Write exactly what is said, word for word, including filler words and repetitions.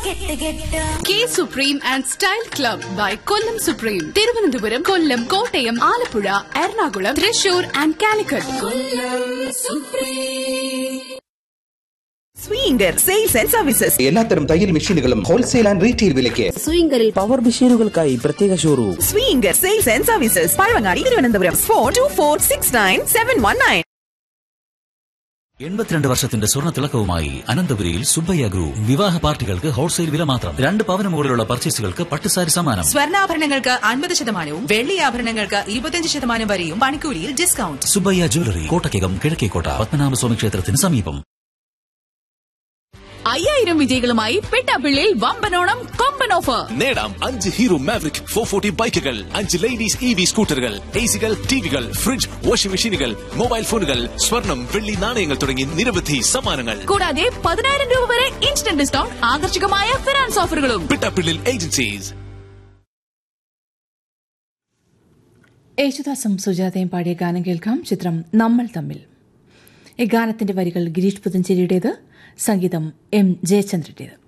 K Supreme and Style Club by Kollam Supreme. Thiruvananthapuram, Kollam, Kottayam, Alappuzha, Ernakulam, Thrissur and Calicut. Kollam Supreme. Swinger Sales and Services. എല്ലാത്തരം തയ്യൽ മെഷീനുകളും wholesale and retail വിലയ്ക്ക്. സ്വിംഗറിൽ power മെഷീനുകൾക്കായി പ്രത്യേക showroom. Swinger Sales and Services. Pazhavangadi, Thiruvananthapuram. Four to four six nine seven one nine. എൺപത്തിരണ്ട് വർഷത്തിന്റെ സ്വർണ്ണ തിളക്കവുമായി അനന്തപുരിയിൽ Subbaiah group. വിവാഹ പാർട്ടികൾക്ക് ഹോൾസെയിൽ വില മാത്രം. രണ്ട് പവന് മുകളിലുള്ള പർച്ചേസുകൾക്ക് പട്ടുസാരി സമ്മാനം. സ്വർണ്ണാഭരണങ്ങൾക്ക് അൻപത് ശതമാനവും വെള്ളി ആഭരണങ്ങൾക്ക് ഇരുപത്തിയഞ്ച് ശതമാനം വരെയും പണിക്കൂലിയിൽ ഡിസ്കൗണ്ട്. സുബ്ബയ്യ ജ്വല്ലറി, കോട്ടക്കകം, കിഴക്കേക്കോട്ട, പത്മനാഭസ്വാമി ക്ഷേത്രത്തിന് സമീപം. അയ്യായിരം വിജയികളുമായി പെട്ടാപ്പിള്ളിയിൽ വമ്പനോണം കൊമ്പൻ ഓഫർ. നേടാം അഞ്ച് ഹീറോ മാവറിക് ഫോർ ഫോർട്ടി ബൈക്കുകൾ, അഞ്ച് ലേഡീസ് ഇ വി സ്കൂട്ടറുകൾ, എ സികൾ, ടിവികൾ, ഫ്രിഡ്ജ്, വാഷിംഗ് മെഷീനുകൾ, മൊബൈൽ ഫോണുകൾ, സ്വർണം, വെള്ളി നാണയങ്ങൾ തുടങ്ങി നിരവധി സമ്മാനങ്ങൾ. കൂടാതെ പതിനായിരം രൂപ വരെ ഇൻസ്റ്റന്റ് ഡിസ്കൗണ്ട്, ആകർഷകമായ ഫിനാൻസ് ഓഫറുകളും. പിട്ടാപ്പിള്ളിൽ ഏജൻസീസ്. യേശുദാസും സുജാതയും പാടിയ ഗാനം കേൾക്കാം. ചിത്രം നമ്മൾ തമ്മിൽ. ഈ ഗാനത്തിന്റെ വരികൾ ഗിരീഷ് പുതഞ്ചേരിയുടേത്, സംഗീതം എം ജയചന്ദ്രന്റേത്.